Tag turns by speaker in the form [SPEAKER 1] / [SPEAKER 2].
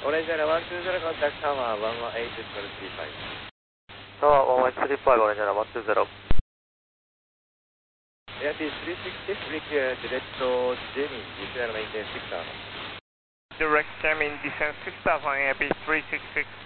[SPEAKER 1] Orange Area 120 contact tower 118.35.
[SPEAKER 2] Tower 118.35 Orange Area 120.
[SPEAKER 1] Airbus 360 required direct jamming descent maintenance 6 hours.
[SPEAKER 3] Direct jamming descent 6 hours on Airbus 366.